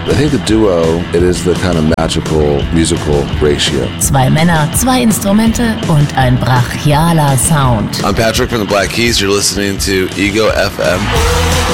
I think the duo, it is the kind of magical musical ratio. Zwei Männer, zwei Instrumente und ein brachialer Sound. I'm Patrick from the Black Keys. You're listening to Ego FM.